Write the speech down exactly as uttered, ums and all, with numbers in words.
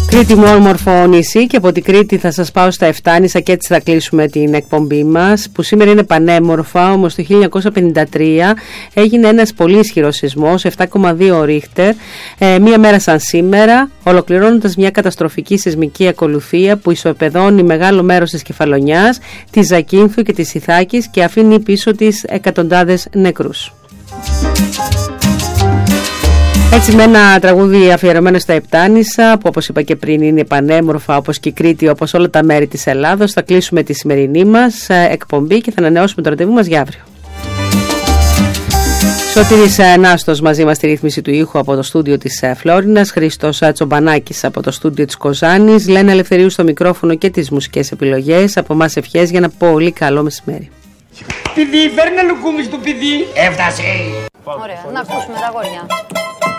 Κρήτη μου όμορφο νησί, και από την Κρήτη θα σας πάω στα Εφτάνησα και έτσι θα κλείσουμε την εκπομπή μας, που σήμερα είναι πανέμορφα. Όμως το χίλια εννιακόσια πενήντα τρία έγινε ένας πολύ ισχυρός σεισμός, επτά κόμμα δύο ρίχτερ, ε, μία μέρα σαν σήμερα, ολοκληρώνοντας μια καταστροφική σεισμική ακολουθία που ισοπεδώνει μεγάλο μέρος της Κεφαλονιάς, της Ζακίνθου και της Ιθάκης και αφήνει πίσω της εκατοντάδες νεκρούς. Έτσι, με ένα τραγούδι αφιερωμένο στα Επτάνησα, που όπως είπα και πριν είναι πανέμορφα όπως και η Κρήτη, όπως όλα τα μέρη της Ελλάδος, θα κλείσουμε τη σημερινή μας εκπομπή και θα ανανεώσουμε το ραντεβού μας για αύριο. Σωτήρης Νάστος μαζί μας στη ρύθμιση του ήχου από το στούντιο της Φλόρινας, Χρήστος Τσομπανάκης από το στούντιο της Κοζάνης, Λένα Ελευθερίου στο μικρόφωνο και τις μουσικές επιλογές. Από εμάς ευχές για ένα πολύ καλό μεσημέρι. Πηδί, φέρνε λουκούμι στο πηδί. Έφτασε. Ωραία, να ακούσουμε τα αγόρια.